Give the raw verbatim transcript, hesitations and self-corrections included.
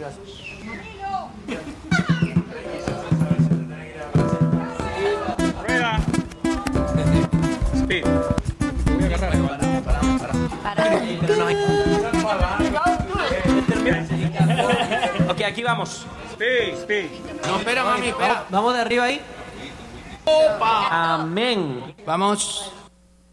Rueda. Speed. Voy a agarrar. Ok, aquí vamos. Speed, speed. No, espera, mami, espera. Vamos de arriba ahí. Opa. Amén. Vamos.